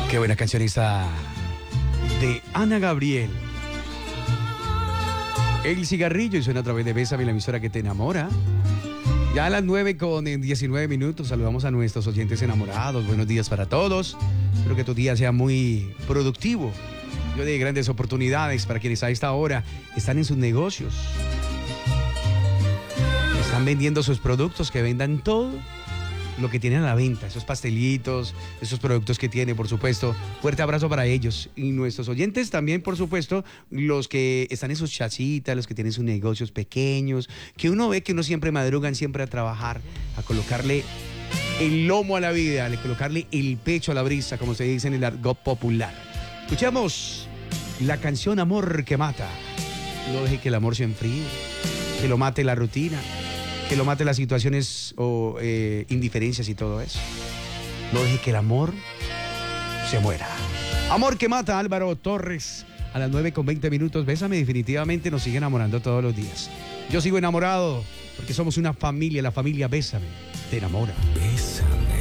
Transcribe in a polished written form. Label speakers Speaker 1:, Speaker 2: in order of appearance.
Speaker 1: Qué buena canción esta de Ana Gabriel. El cigarrillo y suena a través de Bésame, la emisora que te enamora. Ya a las 9:19 saludamos a nuestros oyentes enamorados. Buenos días para todos. Espero que tu día sea muy productivo. Yo de grandes oportunidades para quienes a esta hora están en sus negocios. Están vendiendo sus productos, que vendan todo lo que tienen a la venta, esos pastelitos, esos productos que tiene, por supuesto. Fuerte abrazo para ellos y nuestros oyentes también, por supuesto, los que están en sus chacitas, los que tienen sus negocios pequeños, que uno ve que uno siempre madrugan, siempre a trabajar, a colocarle el lomo a la vida, a colocarle el pecho a la brisa, como se dice en el argot popular. Escuchamos la canción Amor que mata. No deje que el amor se enfríe, que lo mate la rutina, que lo mate las situaciones o indiferencias y todo eso. No deje que el amor se muera. Amor que mata, Álvaro Torres, a las 9:20. Bésame definitivamente nos sigue enamorando todos los días. Yo sigo enamorado porque somos una familia, la familia Bésame te enamora.
Speaker 2: Bésame.